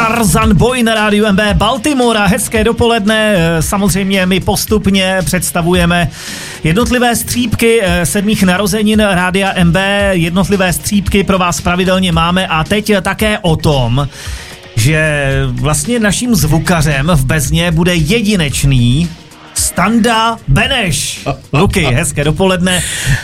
Tarzan Boy na rádiu MB Baltimora. Hezké dopoledne. Samozřejmě my postupně představujeme jednotlivé střípky 7. narozenin rádia MB. Jednotlivé střípky pro vás pravidelně máme a teď také o tom, že vlastně naším zvukařem v Bezně bude jedinečný Standa Beneš. Luky, hezké dopoledne.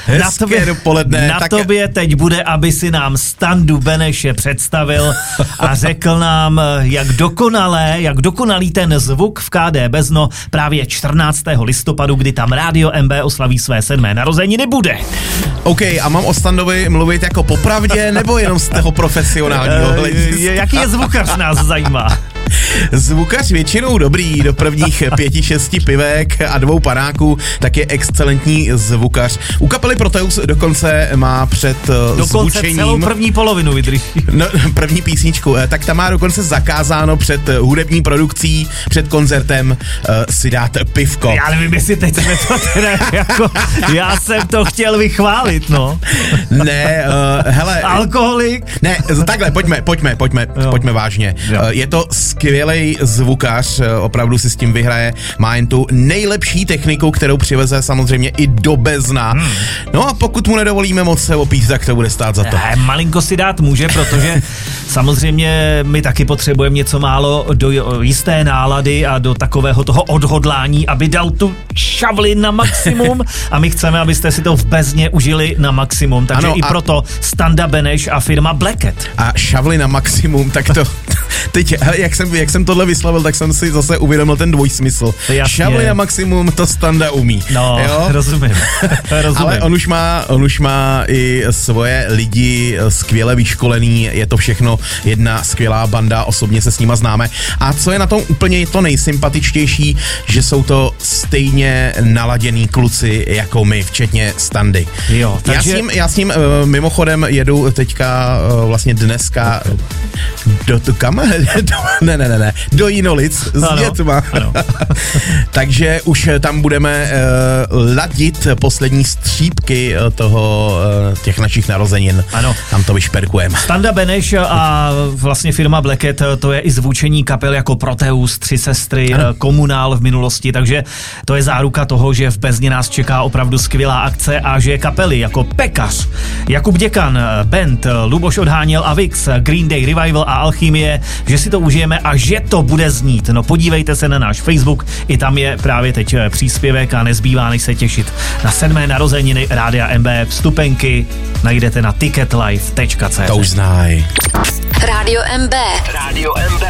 Na tobě teď bude, aby si nám Standu Beneše představil a řekl nám, jak dokonalý ten zvuk v KD Bezno právě 14. listopadu, kdy tam rádio MB oslaví své 7. narozeniny, bude. OK, a mám o Standovi mluvit jako popravdě, nebo jenom z toho profesionálního hlediska? Jaký je zvukař, nás zajímá. Zvukař většinou dobrý, do prvních 5-6 pivek a 2 panáků, tak je excelentní zvukař. U kapely Proteus dokonce má před zvučením... celou první polovinu vydrží. No, první písničku, tak tam má dokonce zakázáno před hudební produkcí, před koncertem si dát pivko. Já nevím, jestli teď jsme to teda jako... Já jsem to chtěl vychválit, no. Ne, hele... Alkoholik? Ne, takhle, pojďme vážně. Jo. Je to skvělej zvukař, opravdu si s tím vyhraje, má jen tu nejlepší techniku, kterou přiveze samozřejmě i do Bezna. No a pokud mu nedovolíme moc se opít, tak to bude stát za to. Malinko si dát může, protože samozřejmě my taky potřebujeme něco málo do jisté nálady a do takového toho odhodlání, aby dal tu šavli na maximum a my chceme, abyste si to v Bezně užili na maximum, takže ano, i proto Standa Beneš a firma Blacket. A šavli na maximum, tak to... Teď, jak jsem tohle vyslavil, tak jsem si zase uvědomil ten dvojsmysl. Šavli na maximum, to Standa umí. No, jo? Rozumím. Ale on už má i svoje lidi skvěle vyškolený, je to všechno jedna skvělá banda, osobně se s nima známe. A co je na tom úplně to nejsympatičtější, že jsou to stejně naladěný kluci jako my, včetně Standy. Jo, takže... Já s ním mimochodem jedu teďka vlastně dneska do Jinolic s dětma. Takže už tam budeme ladit poslední střípky těch našich narozenin. Ano. Tam to vyšperkujeme. Standa Beneš a vlastně firma Blacket, to je i zvučení kapel jako Proteus, Tři sestry, Komunál v minulosti, takže to je záruka toho, že v Bezně nás čeká opravdu skvělá akce a že kapely jako Pekař, Jakub Děkan, Band, Luboš Odháněl a Vix, Green Day Revival a Alchymie, že si to užijeme a že to bude znít. No podívejte se na náš Facebook, i tam je právě teď příspěvek a nezbývá než se těšit na 7. narozeniny rádia MB. Vstupenky najdete na ticketlife.cz. To už znají. Rádio MB.